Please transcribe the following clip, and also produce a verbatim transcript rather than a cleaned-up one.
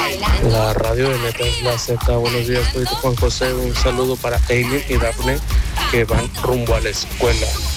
La radio de Neta es la Z. Buenos días, soy Juan José. Un saludo para Eileen y Dafne que van rumbo a la escuela.